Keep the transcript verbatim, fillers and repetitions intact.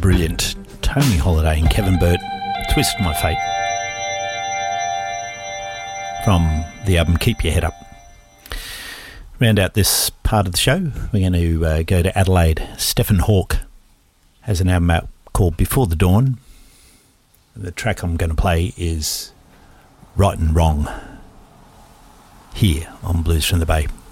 brilliant Tony Holiday and Kevin Burt, Twist My Fate, from the album Keep Your Head Up. Round out this part of the show, we're going to uh, go to Adelaide. Stephen Hawke has an album out called Before the Dawn. The track I'm going to play is Right and Wrong, here on Blues from the Bay.